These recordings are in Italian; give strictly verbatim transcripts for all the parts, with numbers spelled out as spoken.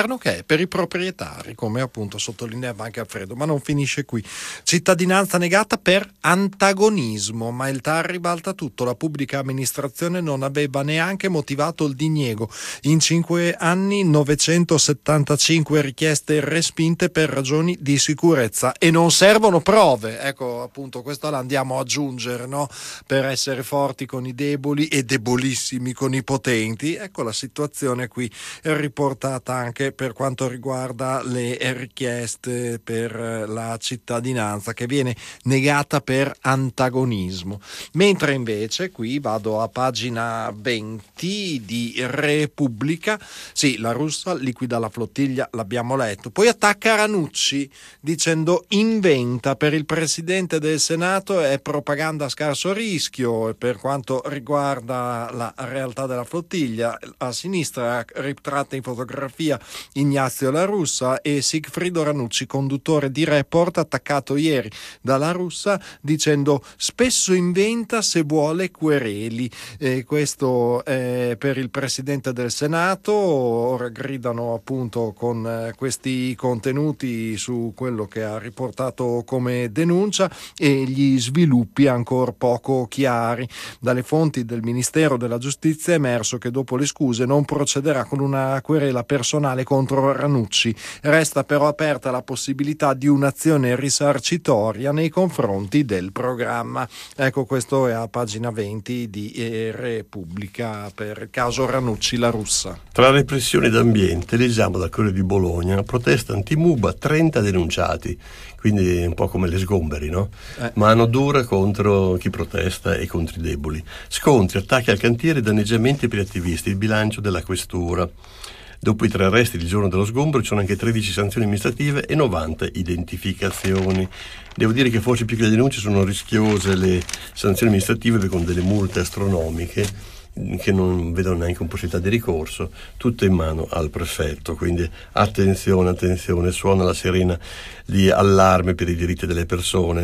che è per i proprietari, come appunto sottolineava anche Alfredo, ma non finisce qui. Cittadinanza negata per antagonismo, ma il T A R ribalta tutto. La pubblica amministrazione non aveva neanche motivato il diniego. In cinque anni novecentosettantacinque richieste respinte per ragioni di sicurezza e non servono prove. Ecco, appunto, questo la andiamo a aggiungere, no? Per essere forti con i deboli e debolissimi con i potenti. Ecco la situazione qui è riportata anche per quanto riguarda le richieste per la cittadinanza, che viene negata per antagonismo. Mentre invece qui vado a pagina venti di Repubblica, sì, la Russa liquida la flottiglia, l'abbiamo letto, poi attacca Ranucci dicendo inventa per il presidente del Senato è propaganda a scarso rischio. E per quanto riguarda la realtà della flottiglia, a sinistra ritratta in fotografia Ignazio La Russa e Sigfrido Ranucci, conduttore di Report, attaccato ieri dalla Russa dicendo spesso inventa se vuole quereli. E questo è per il presidente del Senato. Ora gridano appunto con eh, questi contenuti su quello che ha riportato come denuncia e gli sviluppi ancora poco chiari. Dalle fonti del Ministero della Giustizia è emerso che dopo le scuse non procederà con una querela personale contro Ranucci. Resta però aperta la possibilità di un'azione risarcitoria nei confronti del programma. Ecco, questo è a pagina venti di Repubblica per il caso Ranucci La Russa. Tra repressione d'ambiente leggiamo dal Corriere di Bologna protesta anti-Muba, trenta denunciati, quindi un po' come le sgomberi, no? Eh. Mano dura contro chi protesta e contro i deboli. Scontri, attacchi al cantiere e danneggiamenti per gli attivisti, il bilancio della questura. Dopo i tre arresti il giorno dello sgombero ci sono anche tredici sanzioni amministrative e novanta identificazioni. Devo dire che forse più che le denunce sono rischiose le sanzioni amministrative con delle multe astronomiche che non vedono neanche un possibilità di ricorso, tutto in mano al prefetto. Quindi attenzione, attenzione, suona la sirena di allarme per i diritti delle persone.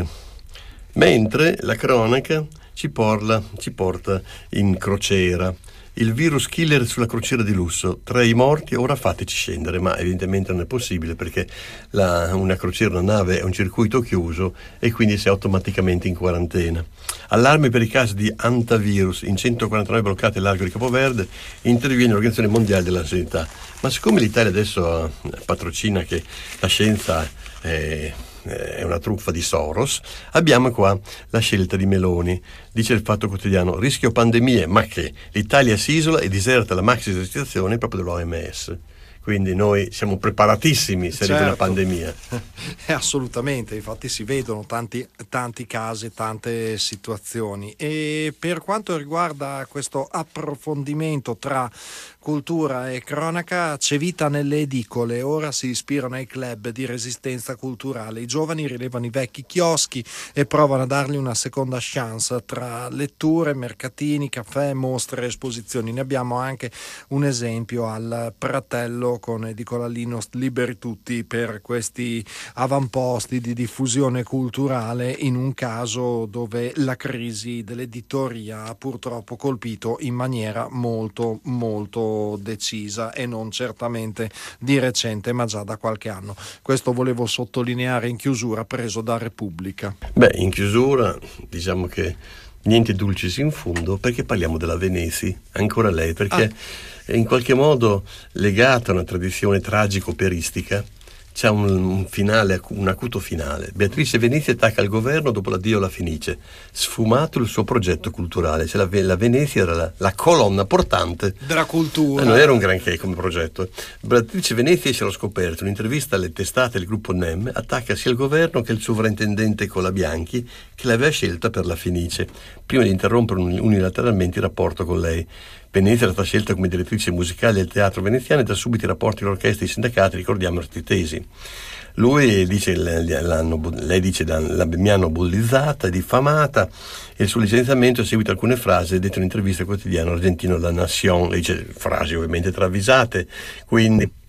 Mentre la cronaca ci porta, ci porta in crociera. Il virus killer sulla crociera di lusso, tre i morti, ora fateci scendere, ma evidentemente non è possibile perché la, una crociera, una nave è un circuito chiuso e quindi si è automaticamente in quarantena. Allarme per i casi di antivirus, in centoquarantanove bloccati al largo di Capoverde, interviene l'Organizzazione Mondiale della Sanità. Ma siccome l'Italia adesso patrocina che la scienza è... è una truffa di Soros, abbiamo qua la scelta di Meloni. Dice il Fatto Quotidiano, rischio pandemie, ma che l'Italia si isola e diserta la maxi esercitazione proprio dell'O M S. Quindi noi siamo preparatissimi se arriva certo. una pandemia. Eh, assolutamente, infatti si vedono tanti, tanti casi, tante situazioni. E per quanto riguarda questo approfondimento tra cultura e cronaca, c'è vita nelle edicole, ora si ispirano ai club di resistenza culturale. I giovani rilevano i vecchi chioschi e provano a dargli una seconda chance tra letture, mercatini, caffè, mostre, esposizioni. Ne abbiamo anche un esempio al Pratello con Edicola Linos Liberi Tutti per questi avamposti di diffusione culturale, in un caso dove la crisi dell'editoria ha purtroppo colpito in maniera molto molto decisa e non certamente di recente ma già da qualche anno. Questo volevo sottolineare in chiusura, preso da Repubblica. Beh, in chiusura diciamo che niente dulcis in fondo, perché parliamo della Venezi, ancora lei, perché ah. è in qualche modo legata a una tradizione tragico-operistica. C'è un, un finale, un acuto finale. Beatrice Venezia attacca il governo dopo l'addio alla Fenice. Sfumato il suo progetto culturale. Cioè la, la Venezia era la, la colonna portante della cultura. Eh, non era un granché come progetto. Beatrice Venezia esce allo scoperto. In un'intervista alle testate del gruppo N E M attacca sia il governo che il sovrintendente Colabianchi, che l'aveva scelta per la Fenice, prima di interrompere unilateralmente il rapporto con lei. Venezia è stata scelta come direttrice musicale del teatro veneziano e da subito i rapporti con l'orchestra e i sindacati, ricordiamo, erano tesi. Lui dice, lei dice, mi hanno bullizzata, diffamata, e il suo licenziamento è seguito alcune frasi dette in un'intervista al quotidiano argentino La Nación. Lei dice frasi ovviamente travisate, quindi